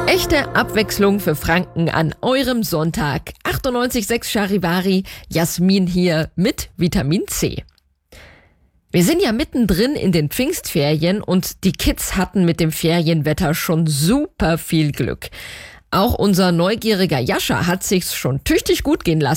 Echte Abwechslung für Franken an eurem Sonntag. 98,6 Charivari, Jasmin hier mit Vitamin C. Wir sind ja mittendrin in den Pfingstferien und die Kids hatten mit dem Ferienwetter schon super viel Glück. Auch unser neugieriger Jascha hat sich's schon tüchtig gut gehen lassen.